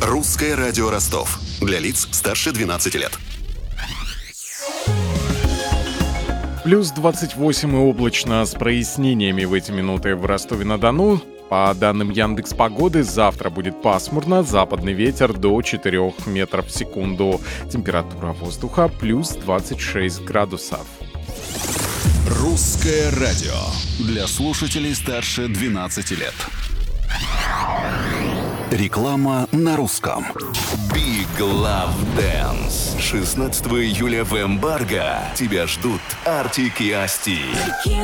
Русское радио Ростов. Для лиц старше 12 лет. Плюс 28 и облачно с прояснениями в эти минуты в Ростове-на-Дону. По данным Яндекс.Погоды, завтра будет пасмурно, западный ветер до 4 метров в секунду. Температура воздуха плюс 26 градусов. Русское радио. Для слушателей старше 12 лет. Реклама на русском. Big Love Dance. 16 июля в Эмбарго тебя ждут Артик и Асти.